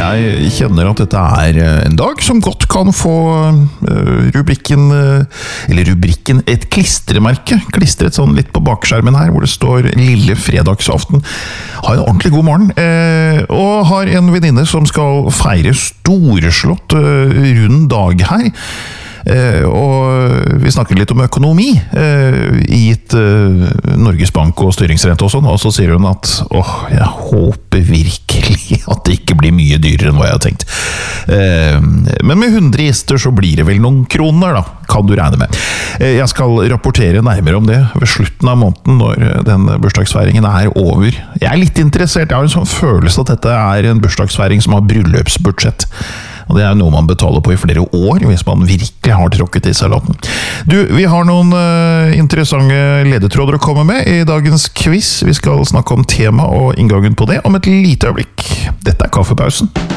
Jeg kjenner at dette en dag som godt kan få rubrikken et klistremerke, klistret sånn litt på bakskjermen her, hvor det står Lille fredagsaften. Ha en ordentlig god morgen, og har en venninne som skal feire storslått rund dag her. Og vi snakker litt om økonomi gitt Norges Bank og styringsrente og sånn, og så sier hun at jeg håper virkelig at det ikke blir mye dyrere enn hva jeg har tenkt, men med 100 gjester så blir det vel noen kroner da, kan du regne med. Jeg skal rapportere nærmere om det ved slutten av måneden når den bursdagsfeiringen over. Jeg litt interessert, jeg har en sånn følelse at dette en bursdagsfeiring som har bryllupsbudsjett. Og det noe man betaler på i flere år, hvis man virkelig har tråkket i salaten. Vi har noen interessante ledetråder å komme med i dagens quiz. Vi skal snakke om tema og inngangen på det om et lite øyeblikk. Dette Kaffepausen.